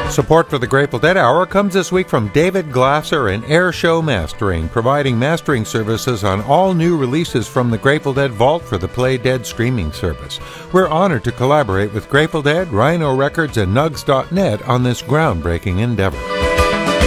Support for the Grateful Dead Hour comes this week from David Glasser and Air Show Mastering, providing mastering services on all new releases from the Grateful Dead Vault for the Play Dead streaming service. We're honored to collaborate with Grateful Dead, Rhino Records, and Nugs.net on this groundbreaking endeavor.